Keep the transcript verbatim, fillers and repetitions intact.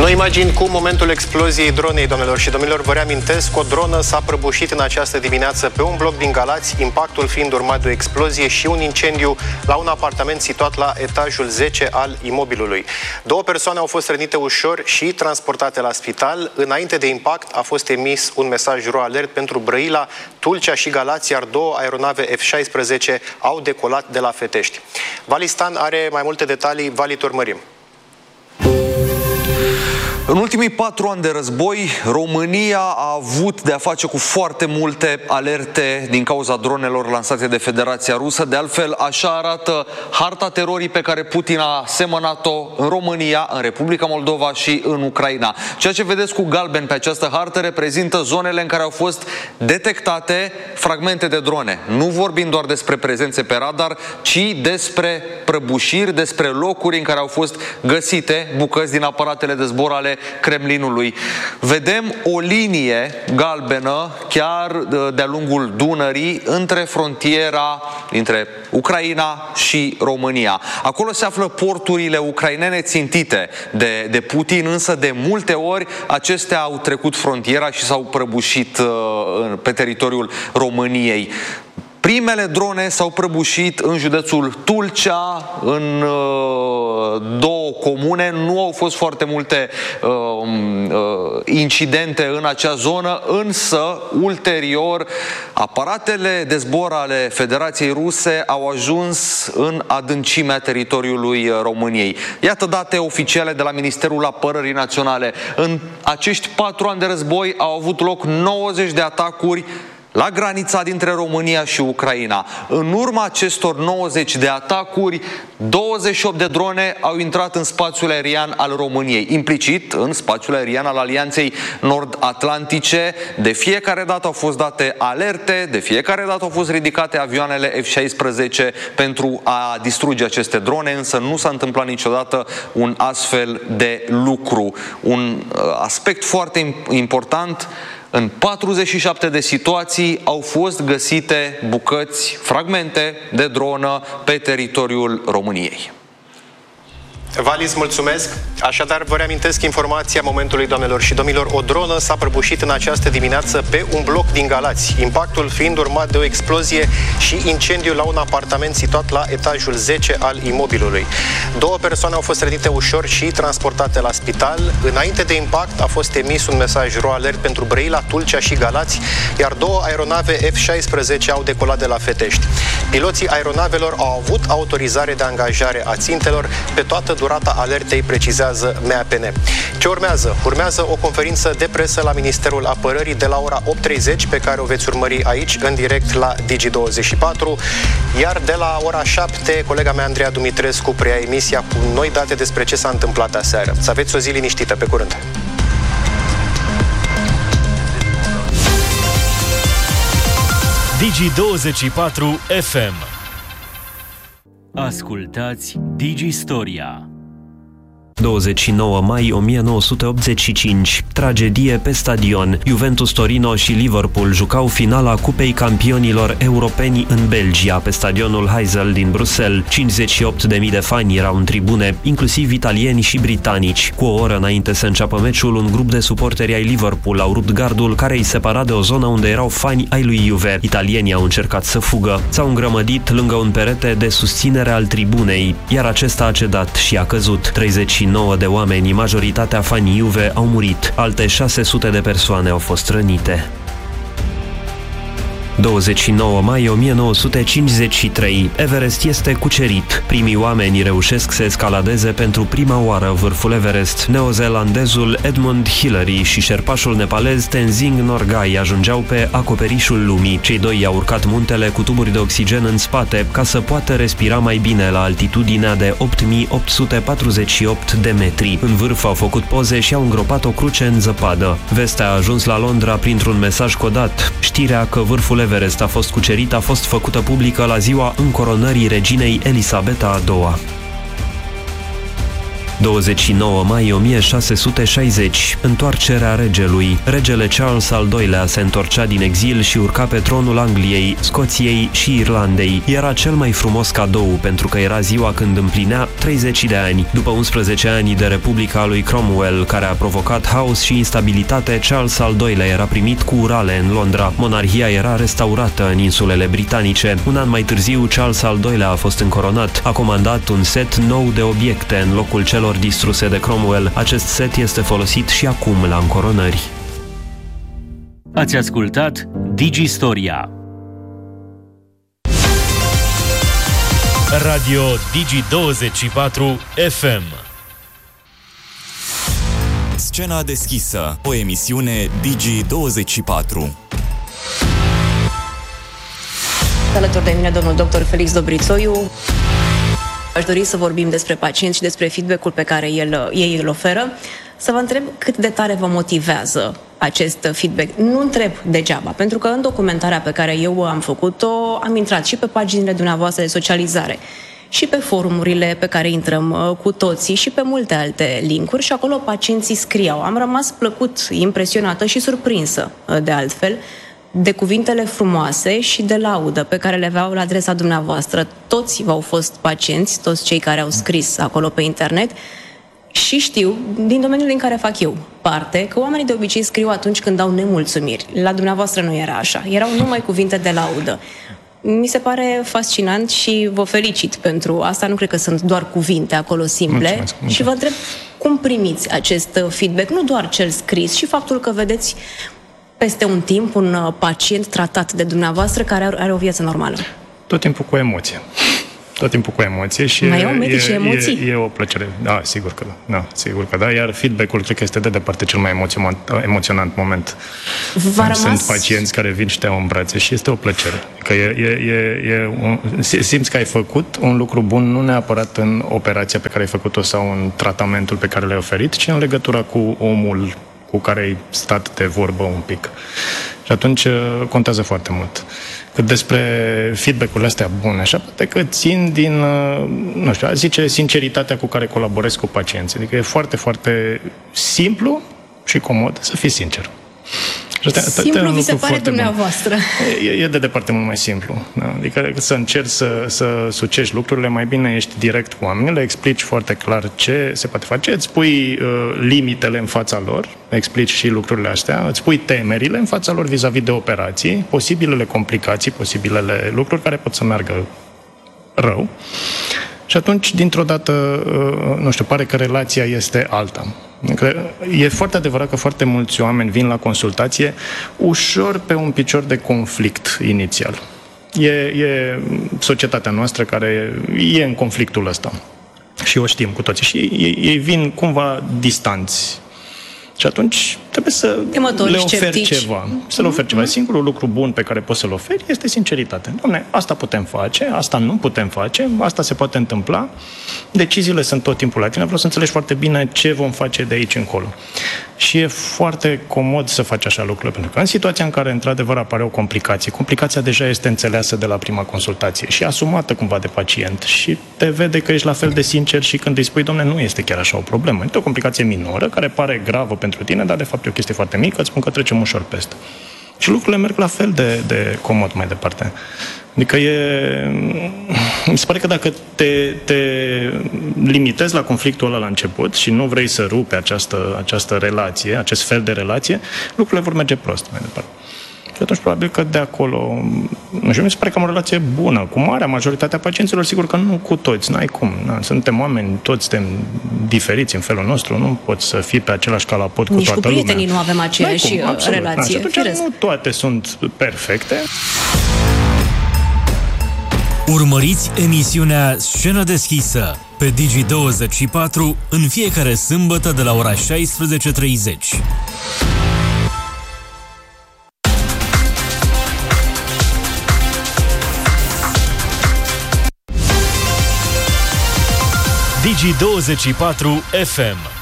Noi imagini cu momentul exploziei dronei, doamnelor și domnilor. Vă reamintesc, o dronă s-a prăbușit în această dimineață pe un bloc din Galați, impactul fiind urmat de o explozie și un incendiu la un apartament situat la etajul zece al imobilului. Două persoane au fost rănite ușor și transportate la spital. Înainte de impact a fost emis un mesaj ro alert pentru Brăila, Tulcea și Galați, iar două aeronave F șaisprezece au decolat de la Fetești. Vali Stan are mai multe detalii. Vali, te urmărim. În ultimii patru ani de război, România a avut de a face cu foarte multe alerte din cauza dronelor lansate de Federația Rusă. De altfel, așa arată harta terorii pe care Putin a semănat-o în România, în Republica Moldova și în Ucraina. Ceea ce vedeți cu galben pe această hartă reprezintă zonele în care au fost detectate fragmente de drone. Nu vorbim doar despre prezențe pe radar, ci despre prăbușiri, despre locuri în care au fost găsite bucăți din aparatele de zbor ale Kremlinului. Vedem o linie galbenă chiar de-a lungul Dunării între frontiera dintre Ucraina și România. Acolo se află porturile ucrainene țintite de, de Putin, însă de multe ori acestea au trecut frontiera și s-au prăbușit uh, pe teritoriul României. Primele drone s-au prăbușit în județul Tulcea, în uh, două comune. Nu au fost foarte multe uh, uh, incidente în acea zonă, însă, ulterior, aparatele de zbor ale Federației Ruse au ajuns în adâncimea teritoriului României. Iată date oficiale de la Ministerul Apărării Naționale. În acești patru ani de război au avut loc nouăzeci de atacuri la granița dintre România și Ucraina. În urma acestor nouăzeci de atacuri, douăzeci și opt de drone au intrat în spațiul aerian al României, implicit în spațiul aerian al Alianței Nord-Atlantice. De fiecare dată au fost date alerte, de fiecare dată au fost ridicate avioanele F șaisprezece pentru a distruge aceste drone, însă nu s-a întâmplat niciodată un astfel de lucru. Un aspect foarte important: în patruzeci și șapte de situații au fost găsite bucăți, fragmente de dronă pe teritoriul României. Valis, mulțumesc. Așadar, vă reamintesc informația momentului, doamnelor și domnilor. O dronă s-a prăbușit în această dimineață pe un bloc din Galați, impactul fiind urmat de o explozie și incendiu la un apartament situat la etajul zece al imobilului. Două persoane au fost rănite ușor și transportate la spital. Înainte de impact a fost emis un mesaj ro alert pentru Brăila, Tulcea și Galați, iar două aeronave F șaisprezece au decolat de la Fetești. Piloții aeronavelor au avut autorizare de angajare a țintelor pe toată durata alertei, precizează M A P N. Ce urmează? Urmează o conferință de presă la Ministerul Apărării de la ora opt treizeci, pe care o veți urmări aici, în direct la Digi douăzeci și patru, iar de la ora șapte, colega mea Andreea Dumitrescu preia emisia cu noi date despre ce s-a întâmplat aseară. Să aveți o zi liniștită. Pe curând! Digi douăzeci și patru F M. Ascultați Digi Storia. douăzeci și nouă mai o mie nouă sute optzeci și cinci. Tragedie pe stadion. Juventus Torino și Liverpool jucau finala Cupei Campionilor Europeni în Belgia, pe stadionul Heysel din Bruxelles. cincizeci și opt de mii de fani erau în tribune, inclusiv italieni și britanici. Cu o oră înainte să înceapă meciul, un grup de suporteri ai Liverpool au rupt gardul care îi separa de o zonă unde erau fani ai lui Juve. Italienii au încercat să fugă. S-au îngrămădit lângă un perete de susținere al tribunei, iar acesta a cedat și a căzut. treizeci și nouă de oameni, majoritatea fanii Juve, au murit. Alte șase sute de persoane au fost rănite. douăzeci și nouă mai o mie nouă sute cincizeci și trei. Everest este cucerit. Primii oameni reușesc să escaladeze pentru prima oară vârful Everest. Neozeelandezul Edmund Hillary și șerpașul nepalez Tenzing Norgay ajungeau pe acoperișul lumii. Cei doi i-au urcat muntele cu tuburi de oxigen în spate ca să poată respira mai bine la altitudinea de opt mii opt sute patruzeci și opt de metri. În vârf au făcut poze și au îngropat o cruce în zăpadă. Vestea a ajuns la Londra printr-un mesaj codat. Știrea că vârful Everest a fost cucerit a fost făcută publică la ziua încoronării reginei Elisabeta a doua. douăzeci și nouă mai o mie șase sute șaizeci. Întoarcerea regelui. Regele Charles al doilea se întorcea din exil și urca pe tronul Angliei, Scoției și Irlandei. Era cel mai frumos cadou pentru că era ziua când împlinea treizeci de ani. După unsprezece ani de Republica lui Cromwell, care a provocat haos și instabilitate, Charles al doilea era primit cu urale în Londra. Monarhia era restaurată în insulele britanice. Un an mai târziu, Charles al doilea a fost încoronat. A comandat un set nou de obiecte în locul celor distruse de Cromwell. Acest set este folosit și acum la încoronări. Ați ascultat Digistoria. Radio Digi douăzeci și patru F M. Scena deschisă, o emisiune Digi douăzeci și patru. Alături de mine domnul doctor Felix Dobrițoiu. Aș dori să vorbim despre pacienți și despre feedback-ul pe care el, ei îl oferă. Să vă întreb cât de tare vă motivează acest feedback. Nu întreb degeaba, pentru că în documentarea pe care eu am făcut-o, am intrat și pe paginile dumneavoastră de socializare, și pe forumurile pe care intrăm cu toții și pe multe alte linkuri și acolo pacienții scriau. Am rămas plăcut impresionată și surprinsă, de altfel, de cuvintele frumoase și de laudă pe care le aveau la adresa dumneavoastră. Toți v-au fost pacienți, toți cei care au scris acolo pe internet, și știu, din domeniul din care fac eu parte, că oamenii de obicei scriu atunci când au nemulțumiri. La dumneavoastră nu era așa. Erau numai cuvinte de laudă. Mi se pare fascinant și vă felicit pentru asta. Nu cred că sunt doar cuvinte acolo simple. Mulțumesc, mulțumesc. Și vă întreb cum primiți acest feedback, nu doar cel scris, și faptul că vedeți peste un timp un pacient tratat de dumneavoastră care are o viață normală. Tot timpul cu emoție. Tot timpul cu emoție și mai au medici și emoții? E, e o plăcere. Da, sigur că da. da. Sigur că da. Iar feedback-ul cred că este de departe cel mai emoționant, emoționant moment. V-a Sunt rămas... pacienți care vin și te au în brațe și este o plăcere. Că e, e, e, e un, simți că ai făcut un lucru bun, nu neapărat în operația pe care ai făcut-o sau în tratamentul pe care l-ai oferit, ci în legătura cu omul cu care ai stat de vorbă un pic. Și atunci contează foarte mult. Cât despre feedback-urile astea bune, așa, poate că țin din, nu știu, a zice, sinceritatea cu care colaborez cu pacienții. Adică e foarte, foarte simplu și comod să fii sincer. Simplu vi se pare dumneavoastră. E, e de departe mult mai simplu. Da? Adică să încerci să, să sucești lucrurile, mai bine ești direct cu oamenii, le explici foarte clar ce se poate face, îți pui uh, limitele în fața lor, explici și lucrurile astea, îți pui temerile în fața lor vis-a-vis de operații, posibilele complicații, posibilele lucruri care pot să meargă rău. Și atunci, dintr-o dată, uh, nu știu, pare că relația este alta. E foarte adevărat că foarte mulți oameni vin la consultație ușor pe un picior de conflict inițial. E, e societatea noastră care e în conflictul ăsta. Și o știm cu toții. Și ei, ei vin cumva distanți. Și atunci trebuie să le oferi ceva. Să le oferi ceva. Singurul lucru bun pe care poți să-l oferi este sinceritatea. Doamne, asta putem face, asta nu putem face, asta se poate întâmpla. Deciziile sunt tot timpul la tine. Vreau să înțelegi foarte bine ce vom face de aici încolo. Și e foarte comod să faci așa lucrurile, pentru că în situația în care într-adevăr apare o complicație, complicația deja este înțeleasă de la prima consultație și asumată cumva de pacient și te vede că ești la fel de sincer și când îi spui, domne, nu este chiar așa o problemă. Este o complicație minoră care pare gravă pentru tine, dar de fapt e o chestie foarte mică, îți spun că trecem ușor peste. Și lucrurile merg la fel de, de comod mai departe. Adică e... Mi se pare că dacă te, te limitezi la conflictul ăla la început și nu vrei să rupi această, această relație, acest fel de relație, lucrurile vor merge prost mai departe. Și atunci probabil că de acolo... Nu știu, mi se pare că am o relație bună cu marea majoritatea pacienților, sigur că nu cu toți, n-ai cum. Na, suntem oameni, toți suntem diferiți în felul nostru, nu poți să fii pe același calapot cu nici toată lumea. Nici cu prietenii lumea. Nu avem aceeași cum, absolut, relație. Na, și atunci nu toate sunt perfecte. Urmăriți emisiunea Scenă deschisă pe Digi douăzeci și patru în fiecare sâmbătă de la ora șaisprezece treizeci. Digi douăzeci și patru F M.